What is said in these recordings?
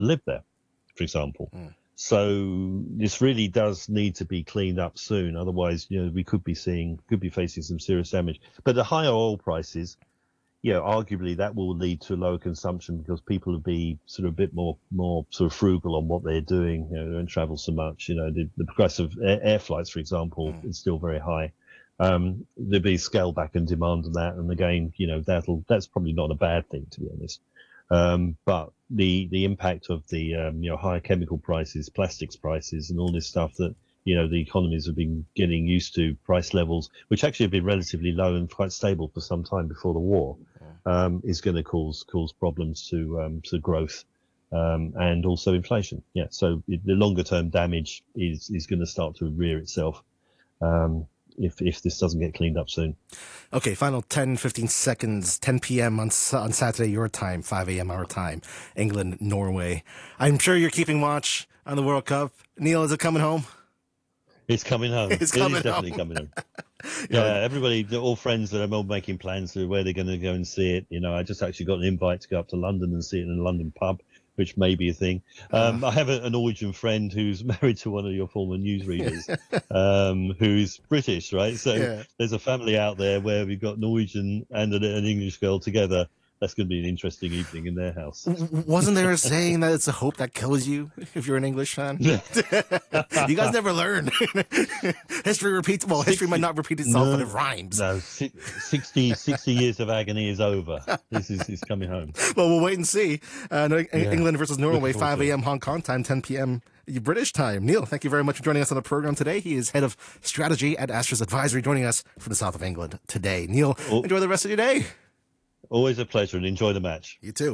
live there, for example. Mm. So this really does need to be cleaned up soon. Otherwise, we could be facing some serious damage. But the higher oil prices, arguably that will lead to lower consumption because people will be sort of a bit more sort of frugal on what they're doing. They don't travel so much. The price of air flights, for example, is still very high. There'll be scale back in demand on that, and again, that's probably not a bad thing, to be honest. But the impact of the higher chemical prices, plastics prices, and all this stuff that the economies have been getting used to, price levels which actually have been relatively low and quite stable for some time before the war, is going to cause problems to growth and also inflation. Yeah, so the longer term damage is going to start to rear itself. If this doesn't get cleaned up soon. Okay, final 10, 15 seconds, 10 p.m. on Saturday, your time, 5 a.m. our time, England, Norway. I'm sure you're keeping watch on the World Cup. Neil, is it coming home? It's coming home. It's coming is definitely home. coming home. Yeah, everybody, all friends that are all making plans to where they're going to go and see it. I just actually got an invite to go up to London and see it in a London pub, which may be a thing. I have a Norwegian friend who's married to one of your former newsreaders, who's British, right? So there's a family out there where we've got Norwegian and an English girl together. That's going to be an interesting evening in their house. Wasn't there a saying that it's a hope that kills you if you're an English fan? You guys never learn. History repeats. Well, history might not repeat itself, but it rhymes. No, 60 years of agony is over. This is coming home. Well, we'll wait and see. England versus Norway, 5 a.m. Hong Kong time, 10 p.m. British time. Neil, thank you very much for joining us on the program today. He is head of strategy at Astres Advisory, joining us from the south of England today. Neil, enjoy the rest of your day. Always a pleasure, and enjoy the match. You too.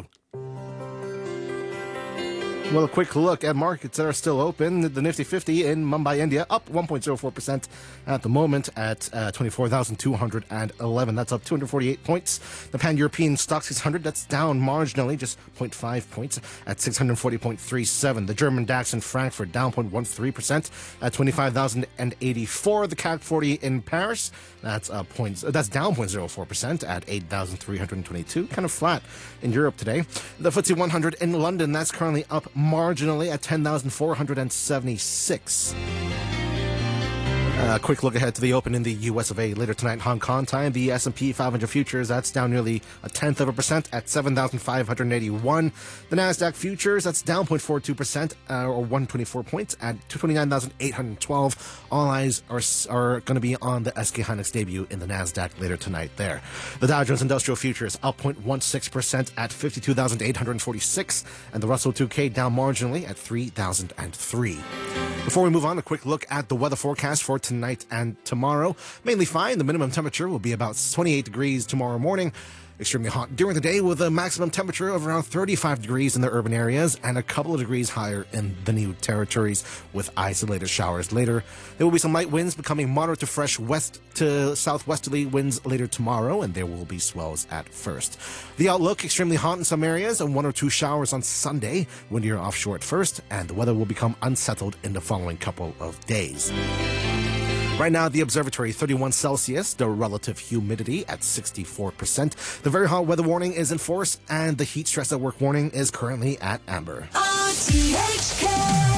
Well, a quick look at markets that are still open. The Nifty 50 in Mumbai, India, up 1.04% at the moment at 24,211. That's up 248 points. The Pan-European Stock 600, that's down marginally, just 0.5 points at 640.37. The German DAX in Frankfurt down 0.13% at 25,084. The CAC 40 in Paris, that's down 0.04% at 8,322. Kind of flat in Europe today. The FTSE 100 in London, that's currently up marginally at 10,476. A quick look ahead to the open in the US of A later tonight, Hong Kong time. The S&P 500 futures, that's down nearly 0.1% at 7,581. The NASDAQ futures, that's down 0.42% or 124 points at 29,812. All eyes are going to be on the SK Hynix debut in the NASDAQ later tonight there. The Dow Jones Industrial Futures up 0.16% at 52,846. And the Russell 2K down marginally at 3,003. Before we move on, a quick look at the weather forecast for tonight and tomorrow. Mainly fine. The minimum temperature will be about 28 degrees tomorrow morning. Extremely hot during the day with a maximum temperature of around 35 degrees in the urban areas and a couple of degrees higher in the new territories with isolated showers later. There will be some light winds becoming moderate to fresh west to southwesterly winds later tomorrow, and there will be swells at first. The outlook, extremely hot in some areas and 1 or 2 showers on Sunday, windier offshore at first, and the weather will become unsettled in the following couple of days. Right now, the observatory, 31 Celsius, the relative humidity at 64%. The very hot weather warning is in force, and the heat stress at work warning is currently at amber. RTHK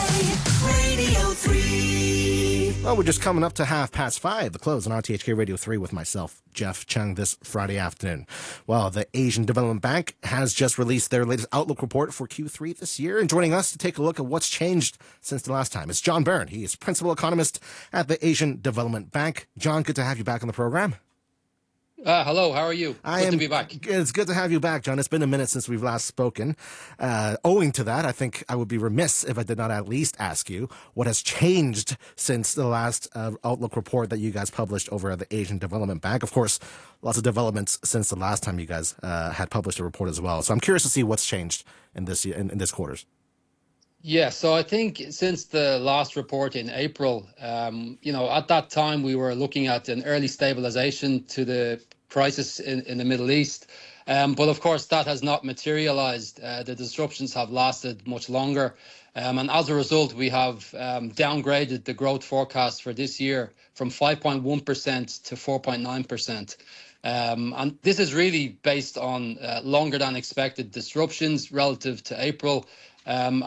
Radio 3. Well, we're just coming up to 5:30, the close on RTHK Radio 3 with myself, Jeff Chung, this Friday afternoon. Well, the Asian Development Bank has just released their latest outlook report for Q3 this year, and joining us to take a look at what's changed since the last time is John Byrne. He is principal economist at the Asian Development Bank. John, good to have you back on the program. Hello, how are you? Good to be back. It's good to have you back, John. It's been a minute since we've last spoken. Owing to that, I think I would be remiss if I did not at least ask you what has changed since the last outlook report that you guys published over at the Asian Development Bank. Of course, lots of developments since the last time you guys had published a report as well. So I'm curious to see what's changed in this quarters. Yeah, so I think since the last report in April, at that time we were looking at an early stabilization to the crisis in the Middle East. But of course, that has not materialized. The disruptions have lasted much longer. And as a result, we have downgraded the growth forecast for this year from 5.1% to 4.9%. And this is really based on longer than expected disruptions relative to April.